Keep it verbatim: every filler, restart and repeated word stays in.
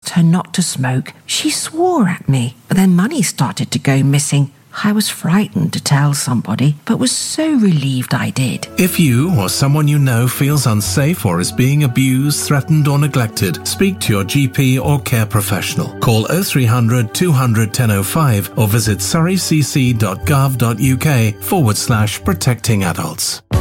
asked her not to smoke, she swore at me. But then money started to go missing. I was frightened to tell somebody, but was so relieved I did. If you or someone you know feels unsafe or is being abused, threatened or neglected, speak to your G P or care professional. Call oh three hundred, two hundred, ten oh five or visit surreycc.gov.uk forward slash protecting adults.